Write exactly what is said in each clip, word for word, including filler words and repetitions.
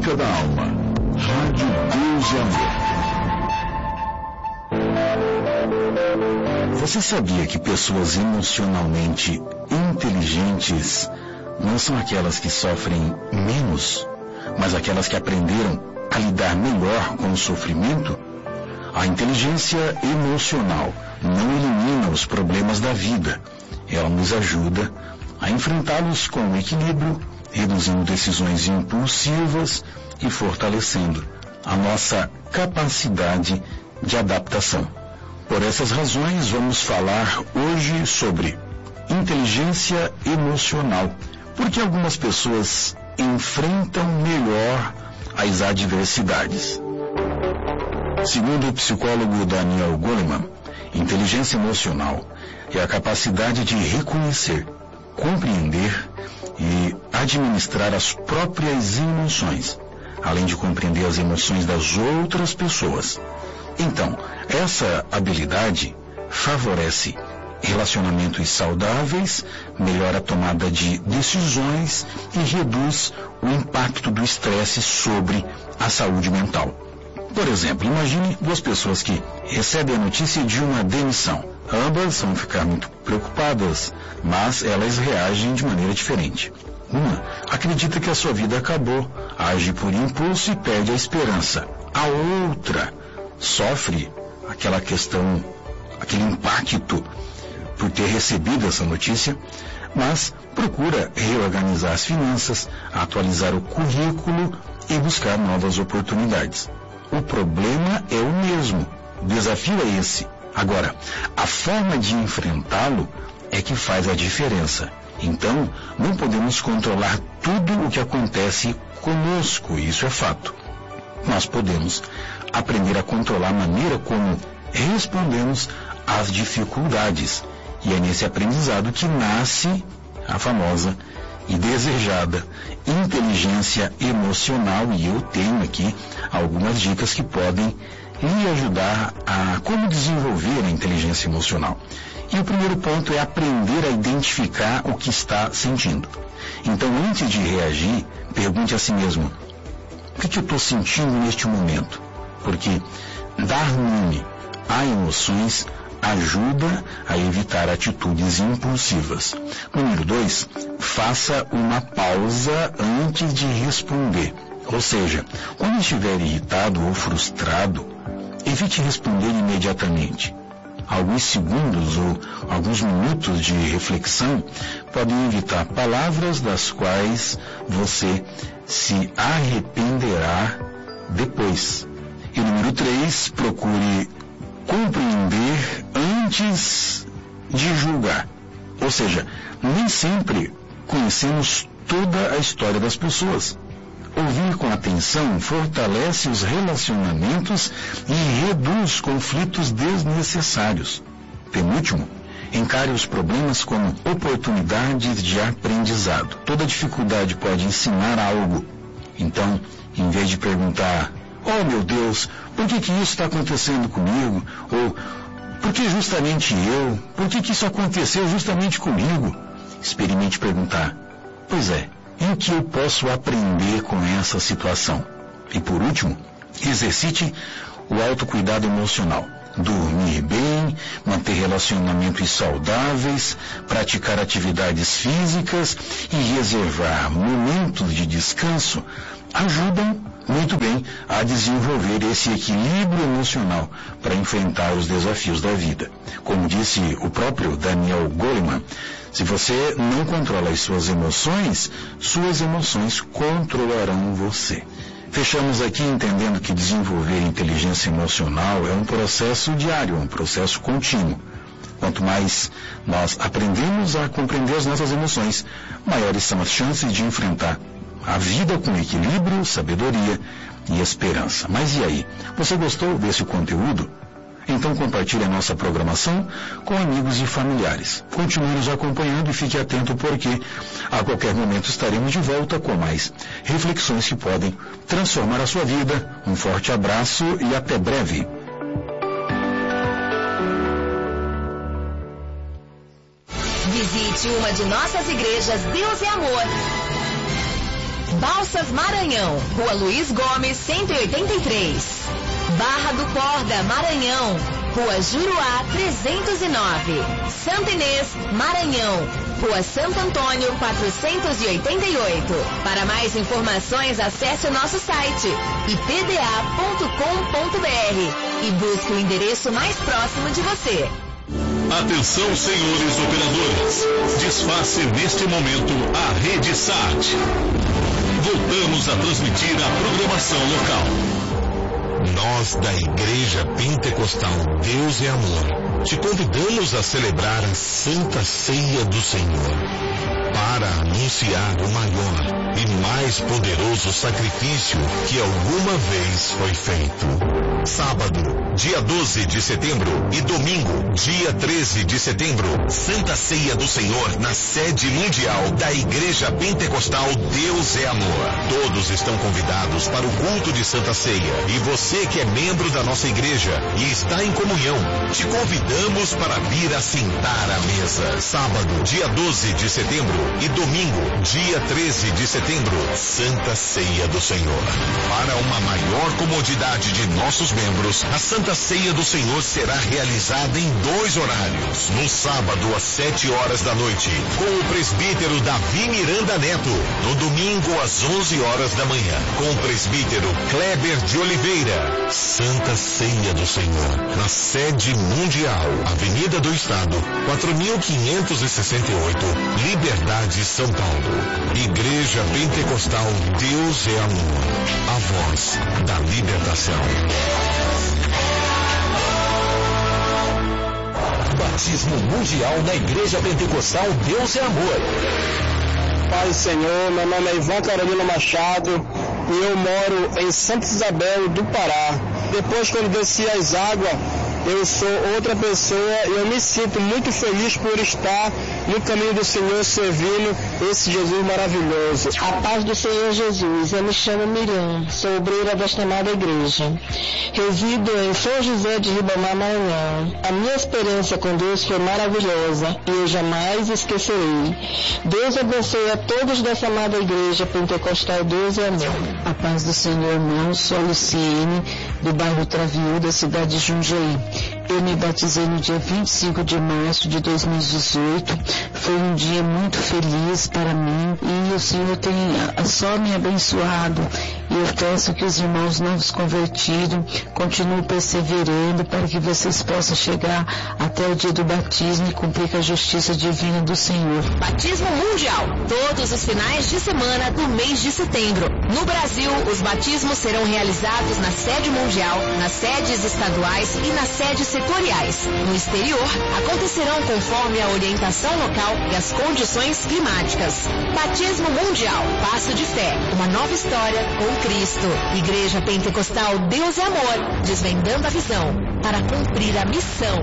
Clínica da Alma. Rádio Deus e Amor. Você sabia que pessoas emocionalmente inteligentes não são aquelas que sofrem menos, mas aquelas que aprenderam a lidar melhor com o sofrimento? A inteligência emocional não elimina os problemas da vida. Ela nos ajuda a enfrentá-los com equilíbrio, reduzindo decisões impulsivas e fortalecendo a nossa capacidade de adaptação. Por essas razões, vamos falar hoje sobre inteligência emocional, porque algumas pessoas enfrentam melhor as adversidades. Segundo o psicólogo Daniel Goleman, inteligência emocional é a capacidade de reconhecer, compreender e administrar as próprias emoções, além de compreender as emoções das outras pessoas. Então, essa habilidade favorece relacionamentos saudáveis, melhora a tomada de decisões e reduz o impacto do estresse sobre a saúde mental. Por exemplo, imagine duas pessoas que recebem a notícia de uma demissão. Ambas vão ficar muito preocupadas, mas elas reagem de maneira diferente. Uma acredita que a sua vida acabou, age por impulso e perde a esperança. A outra sofre aquela questão, aquele impacto por ter recebido essa notícia, mas procura reorganizar as finanças, atualizar o currículo e buscar novas oportunidades. O problema é o mesmo, o desafio é esse. Agora, a forma de enfrentá-lo é que faz a diferença. Então, não podemos controlar tudo o que acontece conosco, isso é fato. Nós podemos aprender a controlar a maneira como respondemos às dificuldades. E é nesse aprendizado que nasce a famosa e desejada inteligência emocional. E eu tenho aqui algumas dicas que podem lhe ajudar a como desenvolver a inteligência emocional. E o primeiro ponto é aprender a identificar o que está sentindo. Então, antes de reagir, pergunte a si mesmo: o que, que eu estou sentindo neste momento? Porque dar nome a emoções ajuda a evitar atitudes impulsivas. Número dois, faça uma pausa antes de responder. Ou seja, quando estiver irritado ou frustrado, evite responder imediatamente. Alguns segundos ou alguns minutos de reflexão podem evitar palavras das quais você se arrependerá depois. E número três, procure compreender antes de julgar. Ou seja, nem sempre conhecemos toda a história das pessoas. Ouvir com atenção fortalece os relacionamentos e reduz conflitos desnecessários. Penúltimo, encare os problemas como oportunidades de aprendizado. Toda dificuldade pode ensinar algo. Então, em vez de perguntar: oh meu Deus, por que que isso está acontecendo comigo? Ou, por que justamente eu? Por que que isso aconteceu justamente comigo? Experimente perguntar: pois é, e o que eu posso aprender com essa situação? E por último, exercite o autocuidado emocional. Dormir bem, manter relacionamentos saudáveis, praticar atividades físicas e reservar momentos de descanso ajudam muito bem a desenvolver esse equilíbrio emocional para enfrentar os desafios da vida. Como disse o próprio Daniel Goleman, se você não controla as suas emoções, suas emoções controlarão você. Fechamos aqui entendendo que desenvolver inteligência emocional é um processo diário, um processo contínuo. Quanto mais nós aprendemos a compreender as nossas emoções, maiores são as chances de enfrentar a vida com equilíbrio, sabedoria e esperança. Mas e aí? Você gostou desse conteúdo? Então compartilhe a nossa programação com amigos e familiares. Continue nos acompanhando e fique atento, porque a qualquer momento estaremos de volta com mais reflexões que podem transformar a sua vida. Um forte abraço e até breve. Visite uma de nossas igrejas Deus e Amor. Balsas Maranhão, Rua Luiz Gomes, cento e oitenta e três. Barra do Corda, Maranhão, Rua Juruá, trezentos e nove. Santa Inês, Maranhão, Rua Santo Antônio, quatrocentos e oitenta e oito. Para mais informações, acesse o nosso site i p d a ponto com ponto b r e busque o endereço mais próximo de você. Atenção, senhores operadores. Desface neste momento a Rede Sat. Voltamos a transmitir a programação local. Nós da Igreja Pentecostal Deus é Amor te convidamos a celebrar a Santa Ceia do Senhor para anunciar o maior e mais poderoso sacrifício que alguma vez foi feito. Sábado, dia doze de setembro e domingo, dia treze de setembro, Santa Ceia do Senhor na sede mundial da Igreja Pentecostal Deus é Amor. Todos estão convidados para o culto de Santa Ceia e você que é membro da nossa igreja e está em comunhão, te convidamos para vir assentar à mesa. Sábado, dia doze de setembro e domingo, dia treze de setembro, Santa Ceia do Senhor. Para uma maior comodidade de nossos membros, a Santa Ceia do Senhor será realizada em dois horários. No sábado, às sete horas da noite, com o presbítero Davi Miranda Neto. No domingo, às onze horas da manhã, com o presbítero Kleber de Oliveira. Santa Ceia do Senhor, na sede mundial, Avenida do Estado, quatro mil quinhentos e sessenta e oito, Liberdade, São Paulo. Igreja Pentecostal Deus é Amor, a voz da libertação. Batismo mundial na Igreja Pentecostal Deus é Amor. Pai Senhor, meu nome é Ivan Carolina Machado e eu moro em Santa Isabel do Pará. Depois, quando desci as águas, eu sou outra pessoa e eu me sinto muito feliz por estar no caminho do Senhor servindo esse Jesus maravilhoso. A paz do Senhor Jesus. Eu me chamo Miriam, sou obreira desta amada igreja. Resido em São José de Ribamar, Maranhão. A minha experiência com Deus foi maravilhosa e eu jamais esquecerei. Deus abençoe a todos dessa amada igreja Pentecostal Deus é Amor. A paz do Senhor, irmão. Sou a Luciene, do bairro Traviú, da cidade de Jundiaí. Eu me batizei no dia vinte e cinco de março de dois mil e dezoito. Foi um dia muito feliz para mim e o Senhor tem só me abençoado. E eu peço que os irmãos novos convertidos continuem perseverando para que vocês possam chegar até o dia do batismo e cumprir com a justiça divina do Senhor. Batismo Mundial, todos os finais de semana do mês de setembro. No Brasil, os batismos serão realizados na sede mundial, nas sedes estaduais e nas sedes setoriais. No exterior, acontecerão conforme a orientação local e as condições climáticas. Batismo Mundial, passo de fé, uma nova história com Cristo. Igreja Pentecostal Deus é Amor, desvendando a visão para cumprir a missão.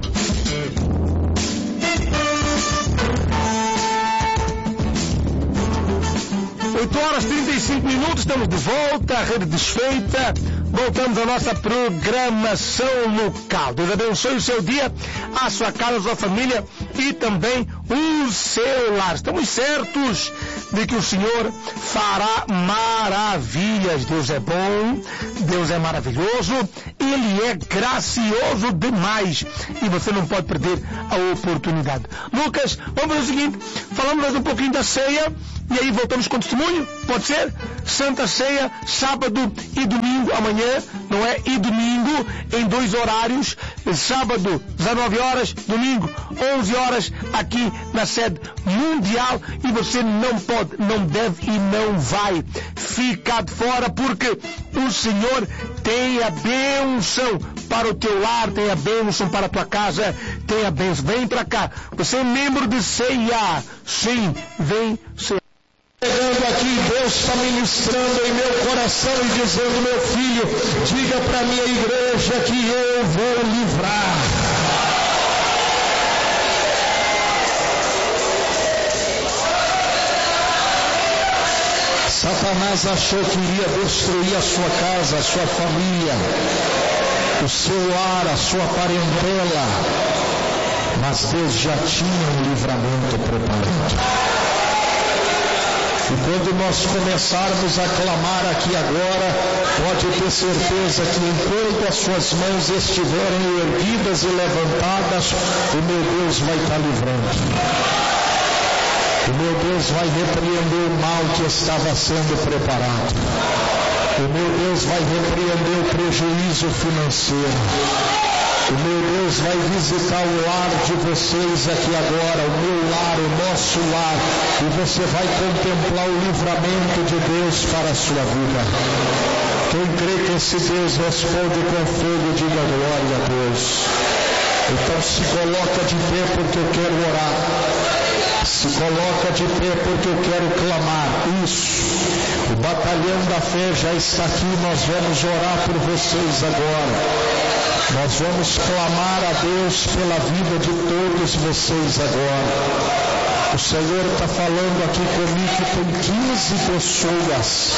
oito horas e trinta e cinco minutos, estamos de volta, a rede desfeita. Voltamos à nossa programação local. Deus abençoe o seu dia, a sua casa, a sua família e também o seu lar. Estamos certos de que o Senhor fará maravilhas. Deus é bom, Deus é maravilhoso, Ele é gracioso demais e você não pode perder a oportunidade. Lucas, vamos fazer o seguinte, falamos mais um pouquinho da ceia e aí voltamos com testemunho, pode ser? Santa Ceia, sábado e domingo, amanhã, não é? E domingo, em dois horários, sábado, dezenove horas, domingo, onze horas, aqui na sede mundial, e você não pode, não deve e não vai ficar de fora, porque o Senhor tem a bênção para o teu lar, tem a bênção para a tua casa, tem a bênção. Vem para cá, você é membro de ceia, sim, vem ceia. Chegando aqui, Deus está ministrando em meu coração e dizendo, meu filho, diga para a minha igreja que eu vou livrar. Satanás achou que iria destruir a sua casa, a sua família, o seu lar, a sua parentela, mas Deus já tinha um livramento preparado. E quando nós começarmos a clamar aqui agora, pode ter certeza que enquanto as suas mãos estiverem erguidas e levantadas, o meu Deus vai estar livrando. O meu Deus vai repreender o mal que estava sendo preparado. O meu Deus vai repreender o prejuízo financeiro. O meu Deus vai visitar o lar de vocês aqui agora, o meu lar, o nosso lar, e você vai contemplar o livramento de Deus para a sua vida. Quem crê que esse Deus responde com fogo, diga glória a Deus. Então se coloca de pé porque eu quero orar. Se coloca de pé porque eu quero clamar. Isso. O batalhão da fé já está aqui. Nós vamos orar por vocês agora. Nós vamos clamar a Deus pela vida de todos vocês agora. O Senhor está falando aqui comigo que tem quinze pessoas.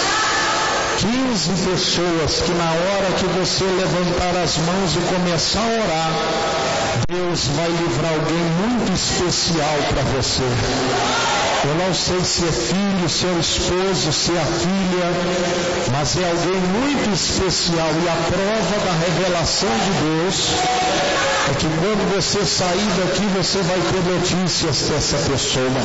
quinze pessoas que na hora que você levantar as mãos e começar a orar, Deus vai livrar alguém muito especial para você. Eu não sei se é filho, se é esposo, se é a filha, mas é alguém muito especial. E a prova da revelação de Deus é que quando você sair daqui, você vai ter notícias dessa pessoa.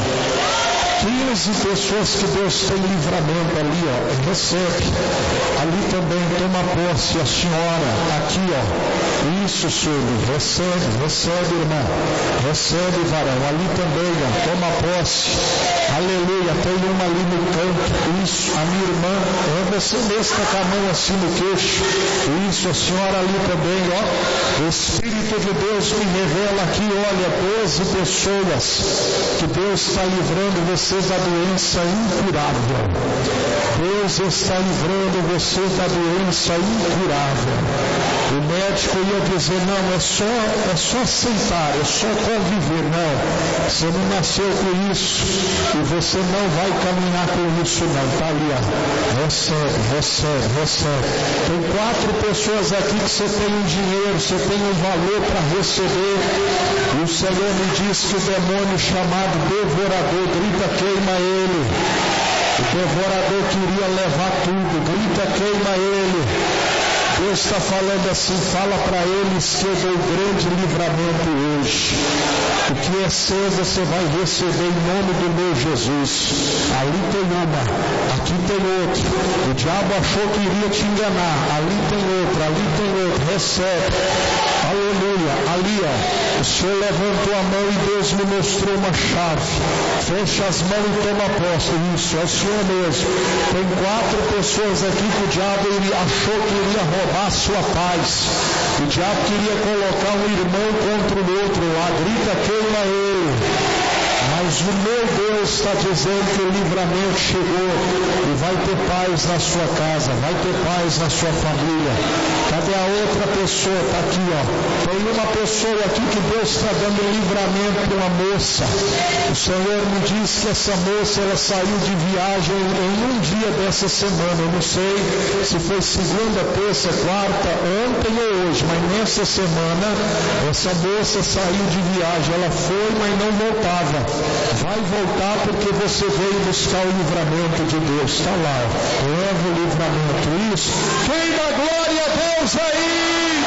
quinze pessoas que Deus tem livramento ali, ó, recebe. Ali também toma posse a senhora, aqui, ó. Isso, filho, recebe, recebe, irmã. Recebe, varão. Ali também, ó, toma posse. Aleluia, tem uma ali no canto. Isso, a minha irmã, é você mesmo está com a mão assim no queixo. Isso, a senhora ali também, ó. O Espírito de Deus me revela aqui, olha, doze pessoas que Deus está livrando você da doença incurável. Deus está livrando você da doença incurável. O médico ia dizer, não, é só, é só aceitar, é só conviver. Não, você não nasceu com isso e você não vai caminhar com isso não. Está ali, ó. Recebe, recebe, recebe. Tem quatro pessoas aqui que você tem um dinheiro, você tem um valor para receber. E o Senhor me diz que o demônio chamado devorador grita, queima ele. O devorador queria levar tudo, grita, queima ele. Deus está falando assim, fala para eles que eu dou grande livramento hoje. O que é seu você vai receber em nome do meu Jesus. Ali tem uma, aqui tem outra. O diabo achou que iria te enganar. Ali tem outra, ali tem outra. Recebe. Aleluia. Ali, ó. O Senhor levantou a mão e Deus me mostrou uma chave. Fecha as mãos e toma posse. Isso, é o Senhor mesmo. Tem quatro pessoas aqui que o diabo iria, achou que iria roubar a sua paz. O diabo queria colocar um irmão contra o outro lá. Grita, queima ele. Mas o meu Deus está dizendo que o livramento chegou e vai ter paz na sua casa, vai ter paz na sua família. Cadê a outra pessoa? Está aqui, ó. Tem uma pessoa aqui que Deus está dando livramento para uma moça. O Senhor me disse que essa moça ela saiu de viagem em um dia dessa semana. Eu não sei se foi segunda, terça, quarta, ontem ou hoje, mas nessa semana essa moça saiu de viagem. Ela foi, mas não voltava. Vai voltar porque você veio buscar o livramento de Deus. Está lá, ó. Leva o livramento. Isso. Quem dá glória a Deus aí?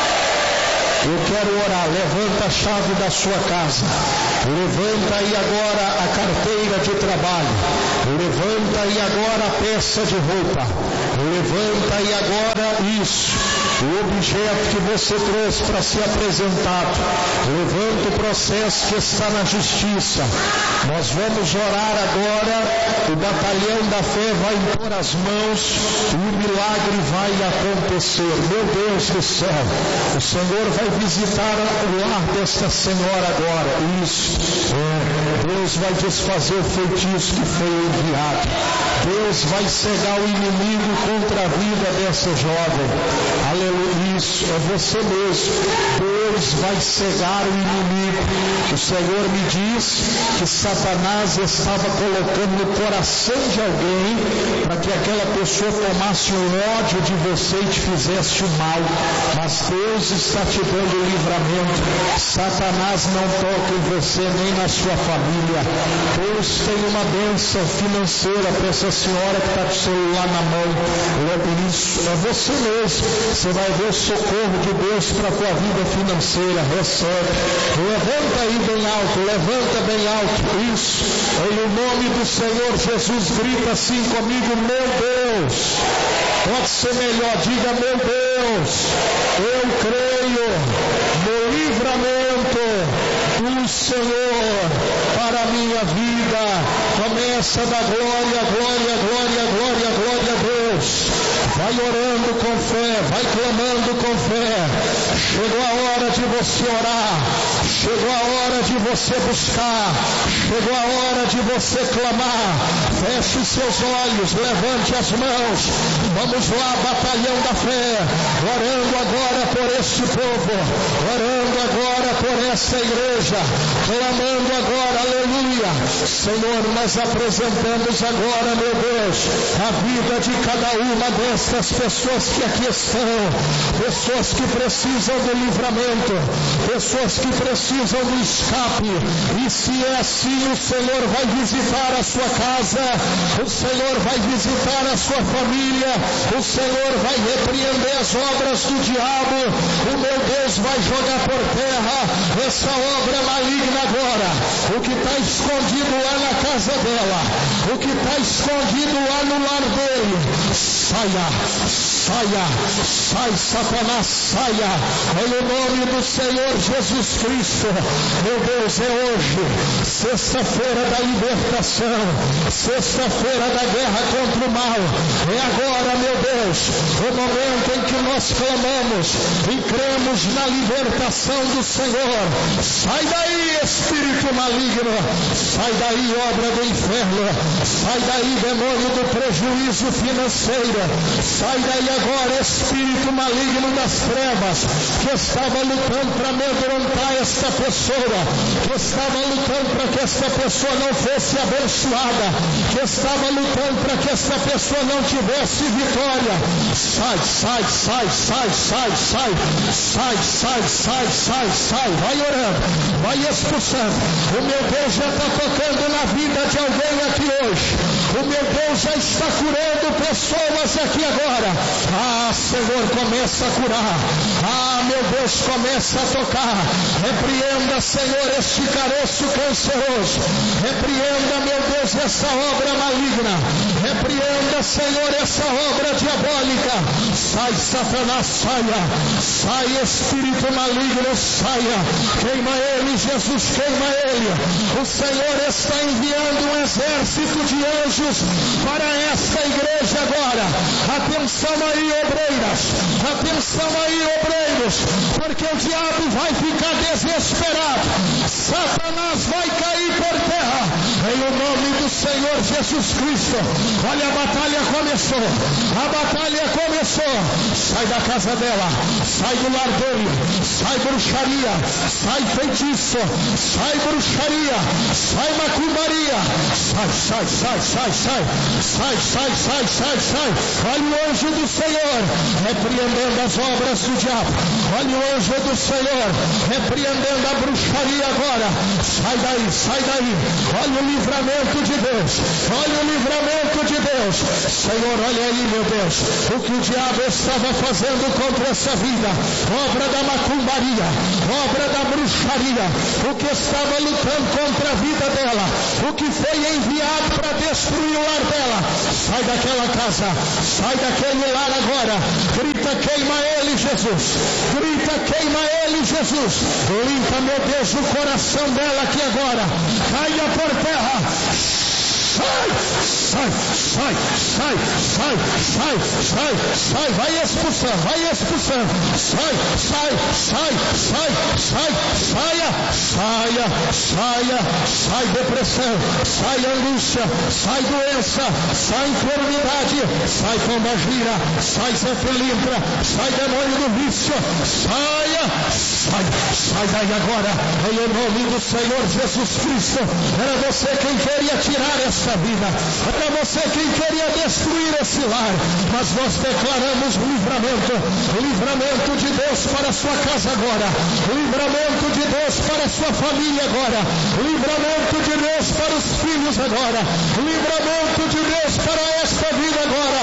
Eu quero orar. Levanta a chave da sua casa. Levanta aí agora a carteira de trabalho. Levanta aí agora a peça de roupa. Levanta aí agora isso. O objeto que você trouxe para ser apresentado. Levanta o processo que está na justiça. Nós vamos orar agora. O batalhão da fé vai impor as mãos e o milagre vai acontecer. Meu Deus do céu, o Senhor vai visitar o lar desta senhora agora. Isso. É, Deus vai desfazer o feitiço que foi enviado. Deus vai cegar o inimigo contra a vida dessa jovem. Aleluia. Isso, é você mesmo. Deus vai cegar o inimigo. O Senhor me diz que Satanás estava colocando no coração de alguém para que aquela pessoa tomasse o ódio de você e te fizesse o mal. Mas Deus está te dando livramento. Satanás não toca em você nem na sua família. família. Deus tem uma bênção financeira para essa senhora que está com o celular na mão. É isso, é você mesmo. Você vai ver o socorro de Deus para a tua vida financeira. Recebe. Levanta aí bem alto, levanta bem alto. Isso. Em nome do Senhor Jesus, grita assim comigo: meu Deus. Pode ser melhor, diga: meu Deus, eu creio no livramento do Senhor para a minha vida. Começa da glória, glória, glória, glória, glória a Deus. Vai orando com fé, vai clamando com fé. Chegou a hora de você orar, chegou a hora de você buscar, chegou a hora de você clamar. Feche os seus olhos, levante as mãos. Vamos lá, batalhão da fé, orando agora por este povo, orando agora por essa igreja, clamando agora, aleluia. Senhor, nós apresentamos agora, meu Deus, a vida de cada uma destas pessoas que aqui estão, pessoas que precisam do livramento, pessoas que precisam do escape. E se é assim, o Senhor vai visitar a sua casa, o Senhor vai visitar a sua família, o Senhor vai repreender as obras do diabo. O meu Deus vai jogar por terra essa obra maligna agora. O que está escondido lá na casa dela, o que está escondido lá no lar dele, saia, saia, sai Satanás, saia, em nome do Senhor Jesus Cristo. Meu Deus, é hoje, sexta-feira da libertação, sexta-feira da guerra contra o mal. É agora, meu Deus, o momento em que nós clamamos e cremos na libertação do Senhor. Sai daí, espírito maligno, sai daí, obra do inferno, sai daí, demônio do prejuízo financeiro, sai daí agora, espírito maligno das trevas, que estava lutando para amedrontar esta pessoa, que estava lutando para que esta pessoa não fosse abençoada, que estava lutando para que esta pessoa não tivesse vitória. Sai, sai, sai, sai, sai, sai, sai, sai, sai, sai, sai, vai orando, vai expulsando. O meu Deus já está tocando na vida de alguém aqui hoje. O meu Deus já está curando pessoas aqui agora. Ah, Senhor, começa a curar. Ah, meu Deus, começa a tocar. Repreenda, Senhor, este caroço canceroso. Repreenda, meu Deus, essa obra maligna. Repreenda, Senhor, essa obra diabólica. Sai, Satanás, saia. Sai, espírito maligno, saia. Queima ele, Jesus, queima ele. O Senhor está enviando um exército de anjos para esta igreja agora. Atenção aí, obreiras. Atenção aí, obreiros. Porque o diabo vai ficar desesperado. Satanás vai cair por terra. Em o nome do Senhor Jesus Cristo. Olha, a batalha começou. A batalha começou. Sai da casa dela. Sai do lar dele. Sai bruxaria. Sai feitiço. Sai bruxaria. Sai macumbaria. Sai, sai, sai, sai, sai. Sai, sai, sai, sai, sai. Olha o anjo do Senhor repreendendo as obras do diabo. Olha o anjo do Senhor repreendendo a bruxaria agora. Sai daí, sai daí. Olha o livramento de Deus. Olha o livramento de Deus. Senhor, olha aí, meu Deus, o que o diabo estava fazendo contra essa vida. Obra da macumbaria, obra da bruxaria, o que estava lutando contra a vida dela, o que foi enviado para destruir o lar dela. Sai daquela casa, sai daquele lar agora. Grita, queima ele, Jesus. Grita, queima ele, Jesus. Limpa, meu Deus, o coração dela aqui agora. Caia por terra. Sai, sai, sai, sai, sai, sai, sai, sai, vai expulsando, vai expulsando, sai, sai, sai, sai, sai, saia, saia, saia, sai depressão, sai angústia, sai doença, sai enfermidade, sai pombagira, sai Zé Pilintra, sai demônio do vício, saia, sai, sai daí agora, em nome do Senhor Jesus Cristo. Era você quem queria tirar essa vida, era Era você quem queria destruir esse lar, mas nós declaramos livramento, livramento de Deus para a sua casa agora, livramento de Deus para a sua família agora, livramento de Deus para os filhos agora, livramento de Deus para esta vida agora,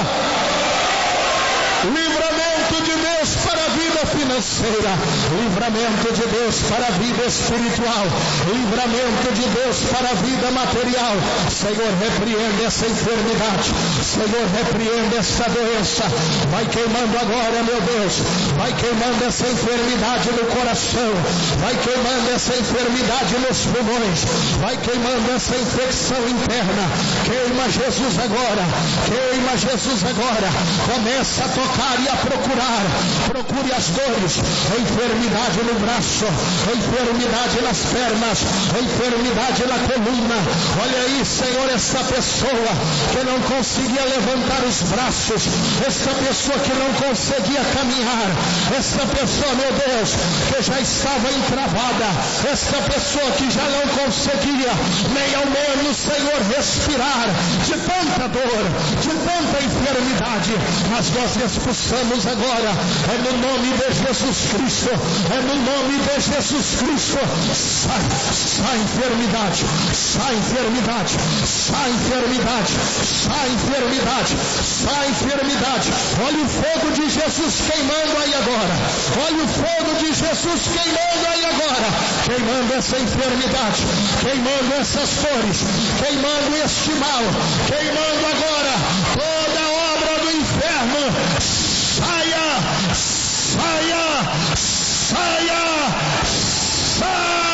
livramento de Deus para a vida financeira, livramento de Deus para a vida espiritual, livramento de Deus para a vida material. Senhor, repreende essa enfermidade, Senhor, repreende essa doença, vai queimando agora, meu Deus, vai queimando essa enfermidade no coração, vai queimando essa enfermidade nos pulmões, vai queimando essa infecção interna. Queima Jesus agora, queima Jesus agora, começa a tocar e a procurar, procure as dores, enfermidade no braço, enfermidade nas pernas, enfermidade na coluna. Olha aí, Senhor, essa pessoa que não conseguia levantar os braços, essa pessoa que não conseguia caminhar, essa pessoa, meu Deus, que já estava entravada, essa pessoa que já não conseguia nem ao menos, Senhor, respirar, de tanta dor, de tanta enfermidade, mas nós expulsamos agora, é no nome de Jesus Cristo, é no nome de Jesus Cristo. Sai, sai enfermidade, sai enfermidade, sai enfermidade, sai enfermidade, sai enfermidade. Olha o fogo de Jesus queimando aí agora, olha o fogo de Jesus queimando aí agora, queimando essa enfermidade, queimando essas dores, queimando este mal, queimando agora toda a obra do inferno. Saia, saia, saia, saia.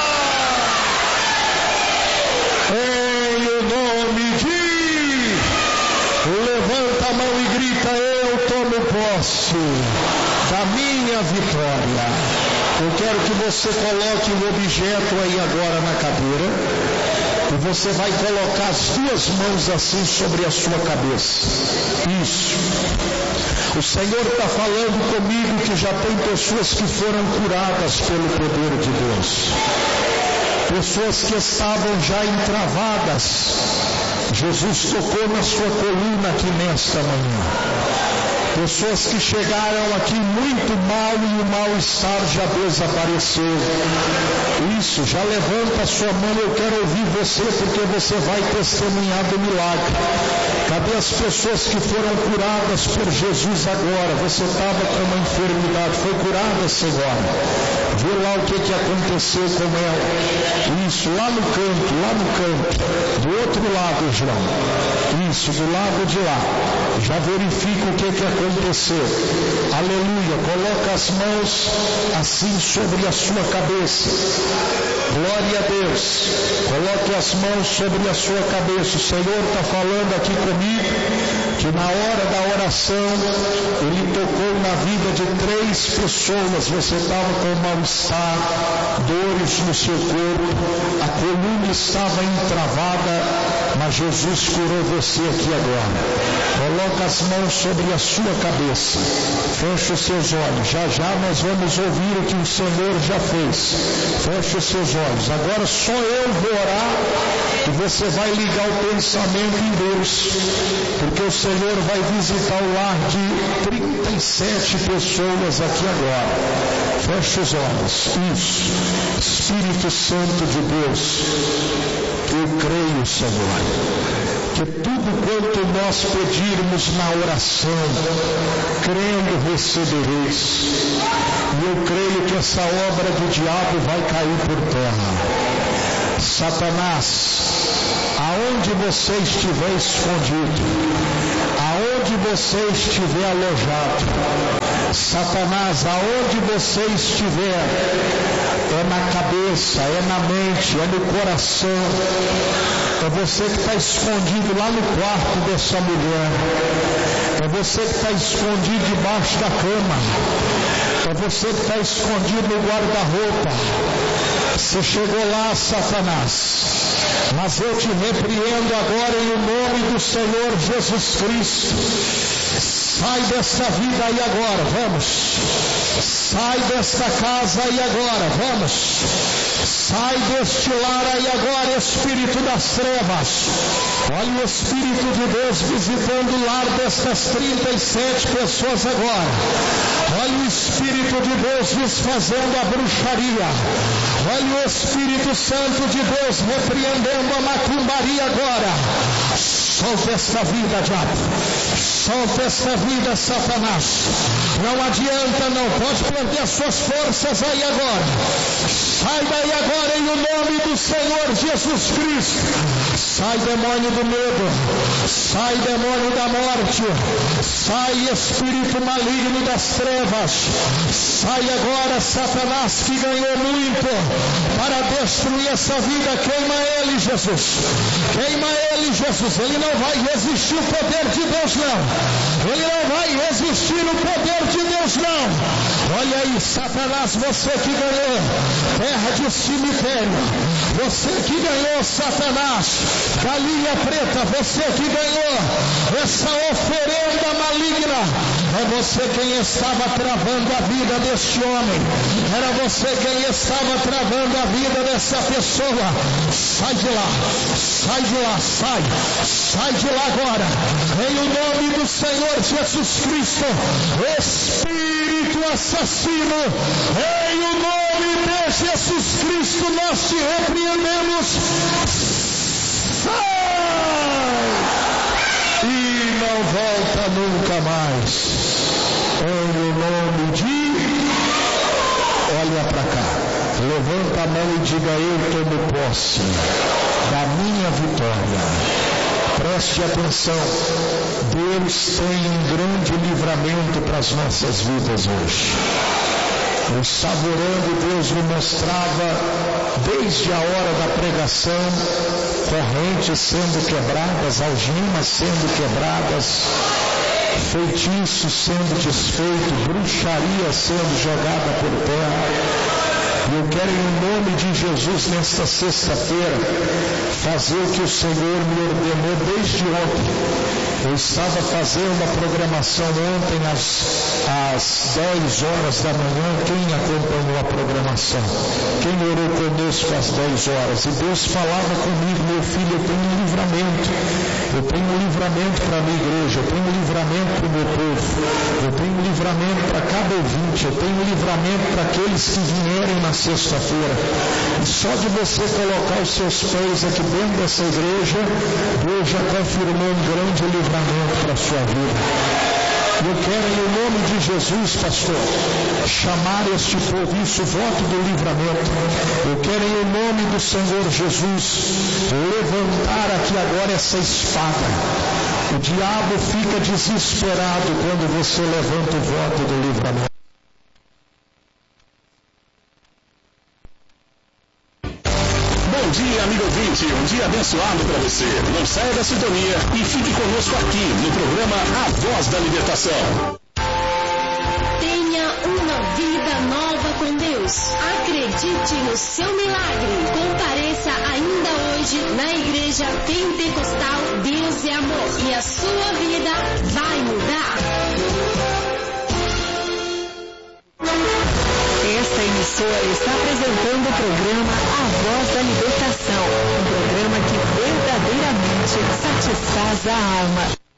Em o nome de... Levanta a mão e grita: eu tomo posse da minha vitória. Eu quero que você coloque o objeto aí agora na cadeira. E você vai colocar as duas mãos assim sobre a sua cabeça. Isso. O Senhor está falando comigo que já tem pessoas que foram curadas pelo poder de Deus. Pessoas que estavam já entravadas. Jesus tocou na sua coluna aqui nesta manhã. Pessoas que chegaram aqui muito mal e o mal-estar já desapareceu. Isso, já levanta a sua mão, eu quero ouvir você, porque você vai testemunhar do milagre. Cadê as pessoas que foram curadas por Jesus agora? Você estava com uma enfermidade, foi curada, Senhor. Vê lá o que, que aconteceu com ela. Isso, lá no canto, lá no canto. Do outro lado, João. Isso, do lado de lá. Já verifica o que, que aconteceu. Aleluia. Coloca as mãos assim sobre a sua cabeça. Glória a Deus. Coloque as mãos sobre a sua cabeça. O Senhor está falando aqui comigo que na hora da oração Ele tocou na vida de três pessoas. Você estava com mal-estar, dores no seu corpo, a coluna estava entravada, mas Jesus curou você aqui agora. Coloca as mãos sobre a sua cabeça, feche os seus olhos. Já já nós vamos ouvir o que o Senhor já fez. Feche os seus olhos. Agora só eu vou orar e você vai ligar o pensamento em Deus, porque o Senhor vai visitar o lar de trinta e sete pessoas aqui agora. Feche os olhos. Isso. Espírito Santo de Deus, eu creio, Senhor, que tudo quanto nós pedirmos na oração, crendo recebereis. E eu creio que essa obra do diabo vai cair por terra. Satanás, aonde você estiver escondido, aonde você estiver alojado, Satanás, aonde você estiver, é na cabeça, é na mente, é no coração. É você que está escondido lá no quarto dessa mulher. É você que está escondido debaixo da cama. É você que está escondido no guarda-roupa. Você chegou lá, Satanás. Mas eu te repreendo agora em nome do Senhor Jesus Cristo. Sai desta vida aí agora, vamos. Sai desta casa aí agora, vamos. Sai deste lar aí agora, Espírito das trevas. Olha o Espírito de Deus visitando o lar destas trinta e sete pessoas agora. Olha o Espírito de Deus desfazendo a bruxaria. Olha o Espírito Santo de Deus repreendendo a macumbaria agora. Solta esta vida, diabo. Solta esta vida, Satanás. Não adianta, não pode perder as suas forças aí agora. Sai daí agora em o nome do Senhor Jesus Cristo. Sai demônio do medo. Sai demônio da morte. Sai espírito maligno das trevas. Sai agora, Satanás, que ganhou muito para destruir essa vida. Queima ele, Jesus. Queima ele, Jesus. Ele não vai resistir o poder de Deus, não. Ele não vai resistir o poder de Deus, não. Olha aí, Satanás, você que ganhou terra de cemitério. Você que ganhou, Satanás, galinha preta. Você que ganhou essa oferenda maligna. É você quem estava travando a vida deste homem. Era você quem estava travando a vida dessa pessoa. Sai de lá. Sai de lá, sai. Sai de lá agora. Em o nome do Senhor Jesus Cristo. Espírito assassino. Em o nome de Jesus Cristo nós te repreendemos. Sai! E não volta nunca mais. Em o nome de... Olha para cá. Levanta a mão e diga: eu tomo posse da minha vitória. Preste atenção. Deus tem um grande livramento para as nossas vidas hoje. Eu estava orando, Deus me mostrava desde a hora da pregação correntes sendo quebradas, algemas sendo quebradas, feitiços sendo desfeitos, bruxaria sendo jogada por terra. E eu quero, em nome de Jesus, nesta sexta-feira, fazer o que o Senhor me ordenou desde ontem. Eu estava fazendo a programação ontem às, às dez horas da manhã. Quem acompanhou a programação? Quem orou conosco às dez horas? E Deus falava comigo: meu filho, eu tenho um livramento. Eu tenho um livramento para a minha igreja. Eu tenho um livramento para o meu povo. Eu tenho um livramento para cada ouvinte. Eu tenho um livramento para aqueles que vierem na sexta-feira. E só de você colocar os seus pés aqui dentro dessa igreja, Deus já confirmou um grande livramento para a sua vida. Eu quero, em nome de Jesus, pastor, chamar este povo, isso, voto do livramento. Eu quero, em nome do Senhor Jesus, levantar aqui agora essa espada. O diabo fica desesperado quando você levanta o voto do livramento. Bom dia, amigo ouvinte, um dia abençoado para você. Não saia da sintonia e fique conosco aqui no programa A Voz da Libertação. Tenha uma vida nova com Deus. Acredite no seu milagre. Compareça ainda hoje na Igreja Pentecostal Deus é Amor e a sua vida vai mudar. Esta emissora está apresentando o programa A Voz da Libertação, um programa que verdadeiramente satisfaz a alma.